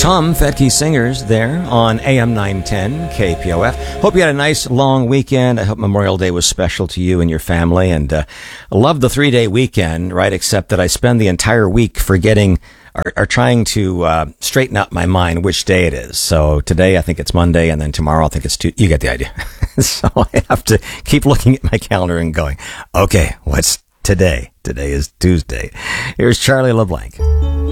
Tom Fetke Singers there on AM 910 KPOF. Hope you had a nice long weekend. I hope Memorial Day was special to you and your family. And I love the 3-day weekend, right? Except that I spend the entire week forgetting or trying to straighten out my mind which day it is. So today I think it's Monday, and then tomorrow I think it's Tuesday. You get the idea. So I have to keep looking at my calendar and going, okay, what's today? Today is Tuesday. Here's Charlie LeBlanc.